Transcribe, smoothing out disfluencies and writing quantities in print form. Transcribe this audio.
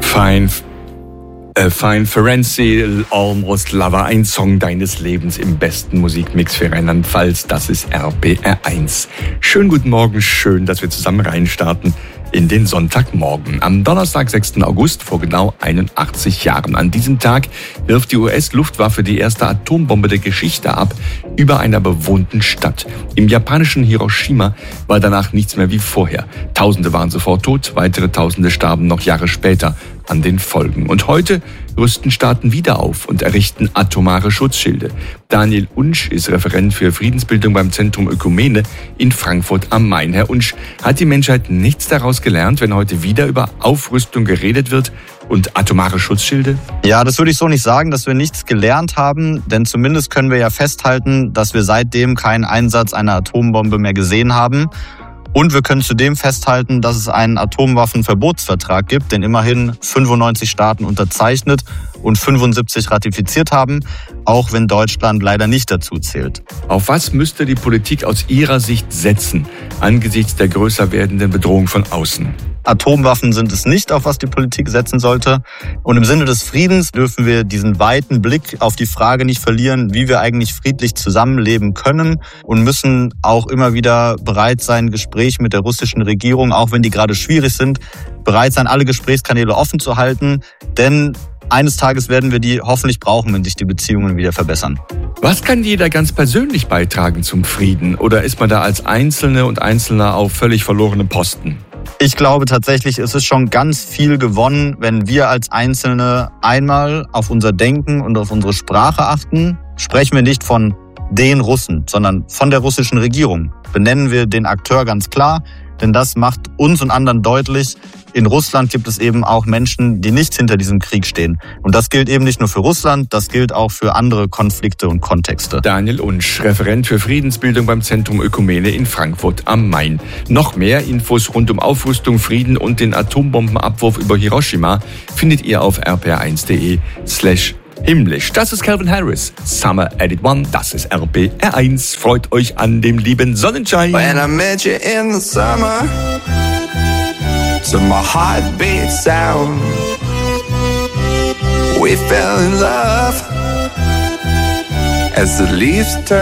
Fine Ferenzi, Almost Lover, ein Song deines Lebens im besten Musikmix für Rheinland-Pfalz. Das ist RPR1. Schönen guten Morgen, schön, dass wir zusammen reinstarten in den Sonntagmorgen. Am Donnerstag, 6. August, vor genau 81 Jahren. An diesem Tag wirft die US-Luftwaffe die erste Atombombe der Geschichte ab über einer bewohnten Stadt. Im japanischen Hiroshima war danach nichts mehr wie vorher. Tausende waren sofort tot, weitere Tausende starben noch Jahre später an den Folgen. Und heute rüsten Staaten wieder auf und errichten atomare Schutzschilde. Daniel Unsch ist Referent für Friedensbildung beim Zentrum Ökumene in Frankfurt am Main. Herr Unsch, hat die Menschheit nichts daraus gelernt, wenn heute wieder über Aufrüstung geredet wird und atomare Schutzschilde? Ja, das würde ich so nicht sagen, dass wir nichts gelernt haben, denn zumindest können wir ja festhalten, dass wir seitdem keinen Einsatz einer Atombombe mehr gesehen haben. Und wir können zudem festhalten, dass es einen Atomwaffenverbotsvertrag gibt, den immerhin 95 Staaten unterzeichnet und 75 ratifiziert haben, auch wenn Deutschland leider nicht dazu zählt. Auf was müsste die Politik aus Ihrer Sicht setzen, angesichts der größer werdenden Bedrohung von außen? Atomwaffen sind es nicht, auf was die Politik setzen sollte. Und im Sinne des Friedens dürfen wir diesen weiten Blick auf die Frage nicht verlieren, wie wir eigentlich friedlich zusammenleben können, und müssen auch immer wieder bereit sein, Gespräche mit der russischen Regierung, auch wenn die gerade schwierig sind, bereit sein, alle Gesprächskanäle offen zu halten. Denn eines Tages werden wir die hoffentlich brauchen, wenn sich die Beziehungen wieder verbessern. Was kann jeder ganz persönlich beitragen zum Frieden? Oder ist man da als Einzelne und Einzelner auf völlig verlorenem Posten? Ich glaube tatsächlich, es ist schon ganz viel gewonnen, wenn wir als Einzelne einmal auf unser Denken und auf unsere Sprache achten. Sprechen wir nicht von den Russen, sondern von der russischen Regierung. Benennen wir den Akteur ganz klar, denn das macht uns und anderen deutlich, in Russland gibt es eben auch Menschen, die nicht hinter diesem Krieg stehen. Und das gilt eben nicht nur für Russland, das gilt auch für andere Konflikte und Kontexte. Daniel Unsch, Referent für Friedensbildung beim Zentrum Ökumene in Frankfurt am Main. Noch mehr Infos rund um Aufrüstung, Frieden und den Atombombenabwurf über Hiroshima findet ihr auf rpr1.de/himmlisch. Das ist Calvin Harris, Summer Edit One, das ist RPR1. Freut euch an dem lieben Sonnenschein. When I met you in the summer, to my heartbeat sound, we fell in love as the leaves turn.